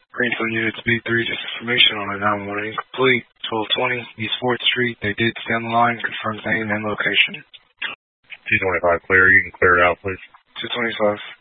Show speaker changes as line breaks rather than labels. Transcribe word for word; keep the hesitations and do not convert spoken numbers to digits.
Greenfield units B three, just information on a nine one one incomplete. twelve twenty East fourth Street. They did stay on the line. Confirm name and location.
two twenty-five clear. You can clear it out, please.
two twenty-five.